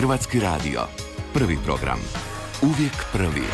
Hrvatski radio. Prvi program. Uvijek prvi.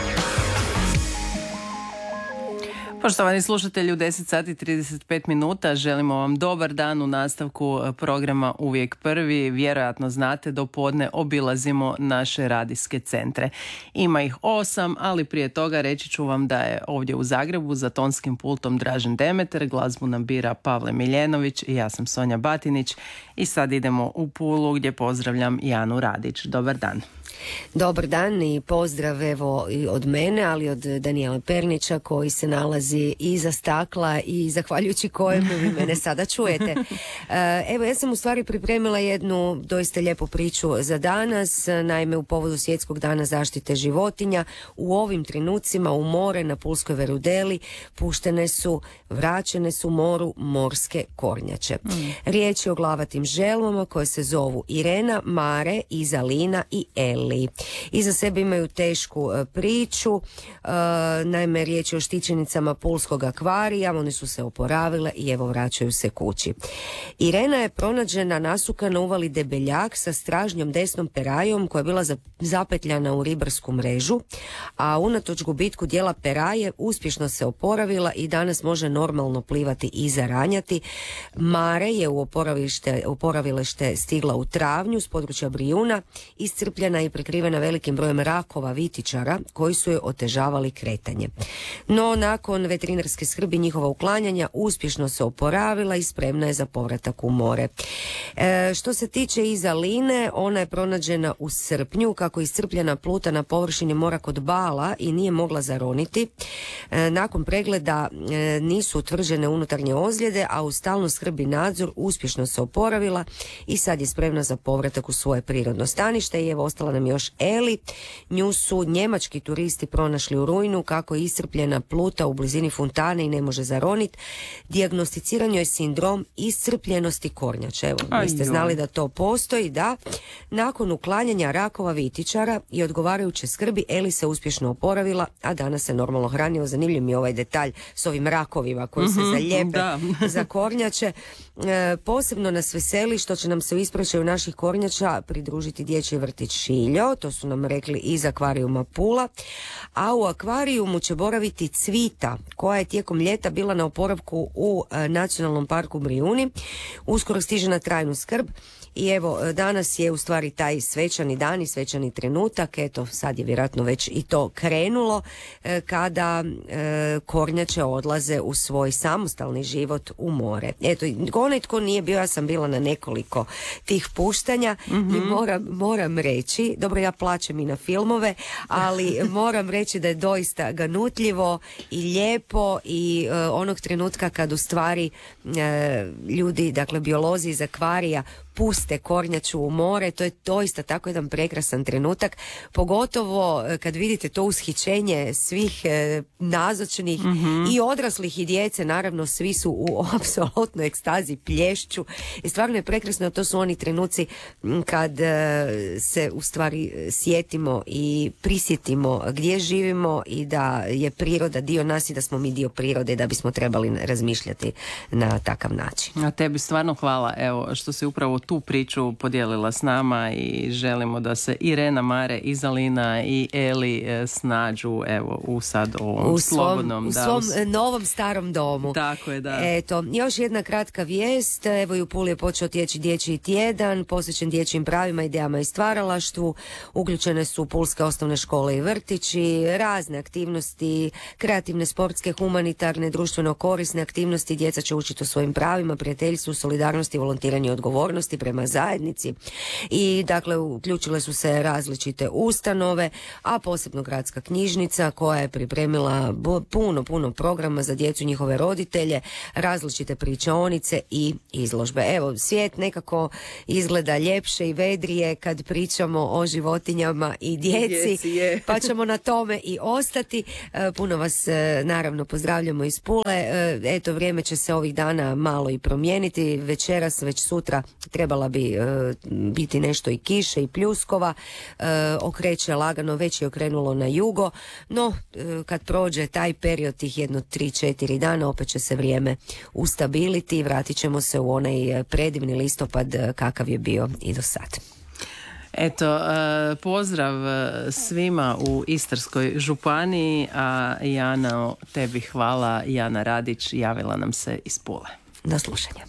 Poštovani slušatelji, u 10 sati 35 minuta želimo vam dobar dan u nastavku programa Uvijek prvi. Vjerojatno znate, do podne obilazimo naše radijske centre. Ima ih 8, ali prije toga reći ću vam da je ovdje u Zagrebu za tonskim pultom Dražen Demeter, glazbu nam bira Pavle Miljenović i ja sam Sonja Batinić. I sad idemo u Pulu gdje pozdravljam Janu Radić. Dobar dan. Dobar dan i pozdrav evo i od mene, ali od Danijela Pernića koji se nalazi iza stakla i zahvaljujući kojemu vi mene sada čujete. Evo, ja sam u stvari pripremila jednu doista lijepu priču za danas. Naime, u povodu Svjetskog dana zaštite životinja u ovim trenucima u more na Pulskoj Verudeli vraćene su moru morske kornjače. Riječ je o glavatim želvama koje se zovu Irena, Mare, Izalina i Eli. Iza sebe imaju tešku priču, naime riječ je o štićenicama Pulskog akvarija, one su se oporavile i evo vraćaju se kući. Irena je pronađena nasukana u uvali Debeljak sa stražnjom desnom perajom koja je bila zapetljana u ribarsku mrežu, a unatoč gubitku dijela peraje uspješno se oporavila i danas može normalno plivati i zaranjati. Mare je u oporavilište stigla u travnju s područja Brijuna, iscrpljena i prekrivena velikim brojem rakova vitičara koji su joj otežavali kretanje. No, nakon veterinarske skrbi njihova uklanjanja uspješno se oporavila i spremna je za povratak u more. Što se tiče Izaline, ona je pronađena u srpnju kako je iscrpljena pluta na površini mora kod Bala i nije mogla zaroniti. Nakon pregleda nisu utvrđene unutarnje ozljede, a u stalno skrbi nadzor uspješno se oporavila i sad je spremna za povratak u svoje prirodno stanište. I evo, ostala nam još Eli. Nju su njemački turisti pronašli u rujnu kako je iscrpljena pluta u blizini fontane i ne može zaroniti. Dijagnosticiran joj je sindrom iscrpljenosti kornjača. Evo, vi ste znali da to postoji, da. Nakon uklanjanja rakova vitičara i odgovarajuće skrbi Eli se uspješno oporavila, a danas se normalno hrani. Zanimljiv mi je ovaj detalj s ovim rakovima koji se zaljepe za kornjače. Posebno nas veseli što će nam se u ispraćaju naših kornjača pridružiti dječji vrtić Šiljo, to su nam rekli iz akvarijuma Pula, a u akvarijumu će boraviti Cvita koja je tijekom ljeta bila na oporavku u Nacionalnom parku Brijuni. Uskoro stiže na trajnu skrb. I evo, danas je u stvari taj svečani dan i svečani trenutak, eto sad je vjerojatno već i to krenulo, kada kornjače odlaze u svoj samostalni život u more. Eto, onaj tko nije bio, ja sam bila na nekoliko tih puštanja i moram reći, dobro, ja plaćem i na filmove, ali moram reći da je doista ganutljivo i lijepo i onog trenutka kad u stvari ljudi, dakle biolozi iz akvarija puste kornjaču u more, to je doista tako jedan prekrasan trenutak, pogotovo kad vidite to ushićenje svih nazočnih i odraslih i djece, naravno svi su u apsolutnoj ekstazi, plješću i stvarno je prekrasno. To su oni trenuci kad se u stvari sjetimo i prisjetimo gdje živimo i da je priroda dio nas i da smo mi dio prirode, da bismo trebali razmišljati na takav način. A tebi stvarno hvala, evo, što si upravo tu priču podijelila s nama i želimo da se Irena, Mare, Izalina i Eli snađu evo u sad ovom slobodnom. U svom novom starom domu. Tako je, da. Eto, još jedna kratka vijest. Evo i u Puli je počeo teći dječji tjedan posvećen dječjim pravima, idejama i stvaralaštvu. Uključene su pulske osnovne škole i vrtići, razne aktivnosti, kreativne, sportske, humanitarne, društveno korisne aktivnosti. Djeca će učiti o svojim pravima, prijateljstvu, solidarnosti, volontiranju i odgovornosti prema zajednici. I dakle uključile su se različite ustanove, a posebno gradska knjižnica koja je pripremila puno programa za djecu i njihove roditelje, različite pričaonice i izložbe. Evo, svijet nekako izgleda ljepše i vedrije kad pričamo o životinjama i djeci, pa ćemo na tome i ostati. Puno vas naravno pozdravljamo iz Pule. Eto, vrijeme će se ovih dana malo i promijeniti. Večeras, već sutra trebala bi biti nešto i kiše i pljuskova. Okreće lagano, već je okrenulo na jugo, no kad prođe taj period tih jedno 3-4 dana opet će se vrijeme ustabiliti i vratit ćemo se u onaj predivni listopad kakav je bio i do sad. Eto, pozdrav svima u Istarskoj županiji, a Jana, tebi hvala. Jana Radić javila nam se iz Pule. Do slušanja.